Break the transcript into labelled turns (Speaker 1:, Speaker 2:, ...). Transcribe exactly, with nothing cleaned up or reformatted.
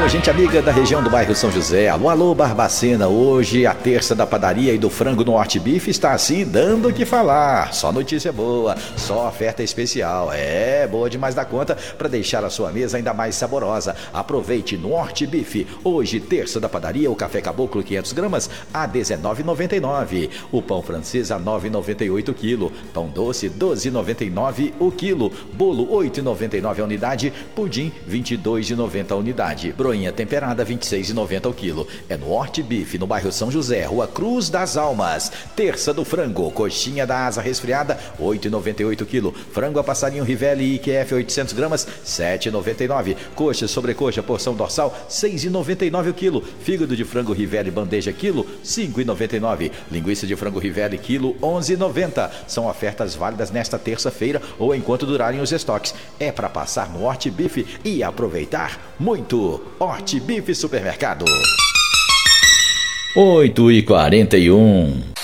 Speaker 1: Alô, gente amiga da região do bairro São José. Alô, alô, Barbacena. Hoje a terça da padaria e do frango no Hortibife está assim dando o que falar. Só notícia boa, só oferta especial. É, boa demais da conta para deixar a sua mesa ainda mais saborosa. Aproveite no Hortibife. Hoje, terça da padaria, o café caboclo quinhentas gramas a dezenove reais e noventa e nove centavos. O pão francês a nove reais e noventa e oito centavos o quilo. Pão doce doze reais e noventa e nove centavos o quilo. Bolo oito reais e noventa e nove centavos a unidade. Pudim vinte e dois reais e noventa centavos a unidade. Broinha temperada vinte e seis reais e noventa centavos o quilo. É no Hortibife, no bairro São José, Rua Cruz das Almas. Terça do frango, coxinha da asa resfriada oito reais e noventa e oito centavos o quilo. Frango a passarinho Rivelli I Q F oitocentas gramas sete reais e noventa e nove centavos. Coxa sobrecoxa porção dorsal seis reais e noventa e nove centavos o quilo. Fígado de frango Rivelli bandeja quilo cinco reais e noventa e nove centavos. Linguiça de frango Rivelli quilo onze reais e noventa centavos. São ofertas válidas nesta terça-feira ou enquanto durarem os estoques. É para passar no Hortibife e aproveitar muito. Hortibife Supermercado. oito e quarenta e um.